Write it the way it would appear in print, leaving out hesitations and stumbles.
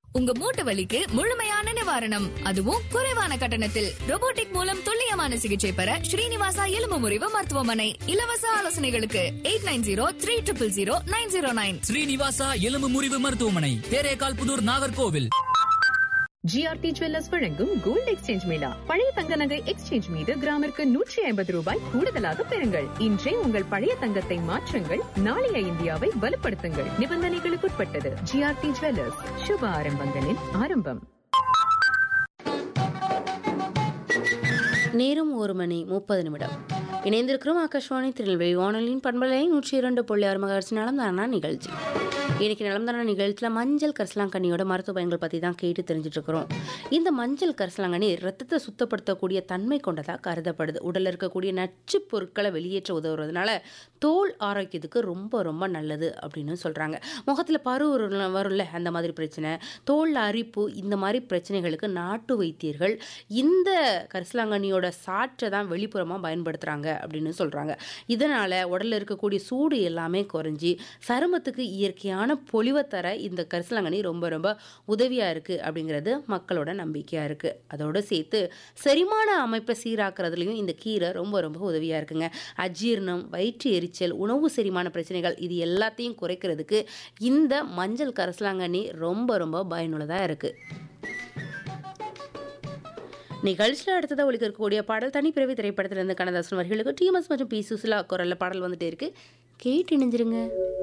உங்க மூட்டு வலிக்கு முழுமையான நிவாரணம், அதுவும் குறைவான கட்டணத்தில். ரோபோட்டிக் மூலம் துல்லியமான சிகிச்சை பெற ஸ்ரீனிவாசா எலும்பு முறிவு மருத்துவமனை. இலவச ஆலோசனைகளுக்கு 8903000909. ஸ்ரீனிவாசா எலும்பு முறிவு மருத்துவமனை, தேரேகால் புதூர், நாகர்கோவில். ஜிஆர்டி ஜுவல்லர்ஸ் வழங்கும் கோல்ட் எக்ஸ்சேஞ்ச் மேளா. பழைய தங்க நகை எக்ஸ்சேஞ்ச் மீது கிராமிற்கு 150 ரூபாய் கூடுதலாக பெறுங்கள். இன்றே உங்கள் பழைய தங்கத்தை மாற்றுங்கள், நாளைய இந்தியாவை வலுப்படுத்துங்கள். நிபந்தனைகளுக்குட்பட்டது. ஜிஆர்டி ஜுவல்லர்ஸ், சுப ஆரம்பங்களின் ஆரம்பம். நேரம் 1:30. இணைந்திருக்கிறோம் ஆகாஷ்வாணி திருநெல்வேலி வானொலியின் பண்பலை 102.6 MHz நலம்தானா நிகழ்ச்சி. இன்னைக்கு நலம்தானா நிகழ்ச்சியில் மஞ்சள் கரிசலாங்கண்ணியோட மருத்துவ பயன்கள் பற்றி தான் கேட்டு தெரிஞ்சுட்டு இருக்கிறோம். இந்த மஞ்சள் கரிசலாங்கண்ணி ரத்தத்தை சுத்தப்படுத்தக்கூடிய தன்மை கொண்டதாக கருதப்படுது. உடலில் இருக்கக்கூடிய நச்சு பொருட்களை வெளியேற்ற உதவுறதுனால தோல் ஆரோக்கியத்துக்கு ரொம்ப ரொம்ப நல்லது அப்படின்னு சொல்கிறாங்க. முகத்தில் பரு வரும்ல, அந்த மாதிரி பிரச்சனை, தோல் அரிப்பு, இந்த மாதிரி பிரச்சனைகளுக்கு நாட்டு வைத்தியர்கள் இந்த கரிசலாங்கண்ணியோட சாற்றை தான் வெளிப்புறமாக பயன்படுத்துகிறாங்க அப்படின்னு சொல்கிறாங்க. இதனால் உடலில் இருக்கக்கூடிய சூடு எல்லாமே குறைஞ்சி சருமத்துக்கு இயற்கையான பொலிவை தர இந்த கரிசலாங்கண்ணி ரொம்ப ரொம்ப உதவியாக இருக்குது அப்படிங்கிறது மக்களோட நம்பிக்கையாக இருக்குது. அதோடு சேர்த்து செரிமான அமைப்பை சீராக்கிறதுலையும் இந்த கீரை ரொம்ப ரொம்ப உதவியாக இருக்குங்க. அஜீரணம், வயிற்று எரிச்சல், உணவு செரிமான பிரச்சனைகள் இது எல்லாத்தையும் குறைக்கிறதுக்கு இந்த மஞ்சள் கரிசலாங்கண்ணி ரொம்ப ரொம்ப பயனுள்ளதாக இருக்குது. நிகழ்ச்சியில் அடுத்ததாக ஒலிக்க இருக்கக்கூடிய பாடல் தனிப்பிறவி திரைப்படத்திலிருந்து கண்ணதாசன் வரிகளுக்கு டிஎம்எஸ் மற்றும் பி சுசிலா குரலில் பாடல் வந்துட்டே இருக்கு. கேட்டு இணைஞ்சிருங்க.